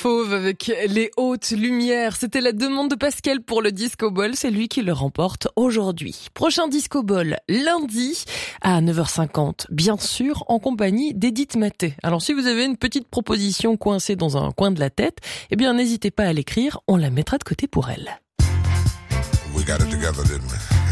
Fauve avec les hautes lumières. C'était la demande de Pascal pour le Disco Ball. C'est lui qui le remporte aujourd'hui. Prochain Disco Ball lundi à 9h50. Bien sûr, en compagnie d'Edith Maté. Alors, si vous avez une petite proposition coincée dans un coin de la tête, eh bien, n'hésitez pas à l'écrire. On la mettra de côté pour elle. We got it together, didn't we?